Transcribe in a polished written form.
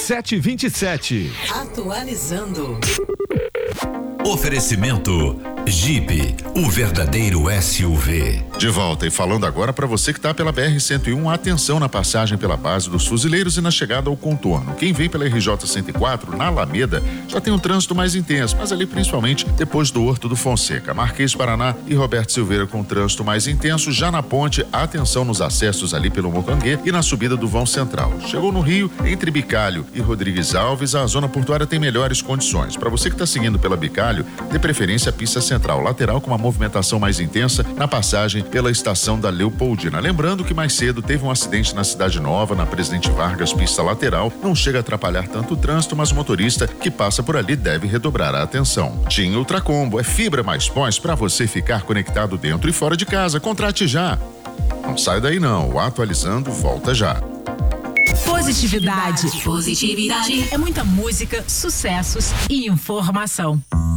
7h27. Atualizando. Oferecimento Jeep, o verdadeiro SUV. De volta e falando agora para você que está pela BR-101, atenção na passagem pela base dos Fuzileiros e na chegada ao contorno. Quem vem pela RJ-104, na Alameda, já tem um trânsito mais intenso, mas ali principalmente depois do Horto do Fonseca. Marquês Paraná e Roberto Silveira com trânsito mais intenso. Já na ponte, atenção nos acessos ali pelo Mocanguê e na subida do vão central. Chegou no Rio, entre Bicalho e Rodrigues Alves, a zona portuária tem melhores condições. Para você que está seguindo pela Bicalho, dê preferência à pista central lateral com uma movimentação mais intensa na passagem pela estação da Leopoldina. Lembrando que mais cedo teve um acidente na Cidade Nova, na Presidente Vargas, pista lateral. Não chega a atrapalhar tanto o trânsito, mas o motorista que passa por ali deve redobrar a atenção. TIM Ultracombo é fibra mais pós para você ficar conectado dentro e fora de casa. Contrate já. Não sai daí não, o Atualizando volta já. Positividade. É muita música, sucessos e informação.